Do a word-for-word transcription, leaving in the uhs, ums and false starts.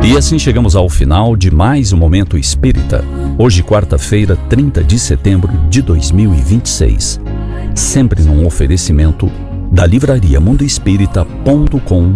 E assim chegamos ao final de mais um Momento Espírita. Hoje, quarta-feira, trinta de setembro de dois mil e vinte e seis. Sempre num oferecimento da livraria mundo espírita ponto com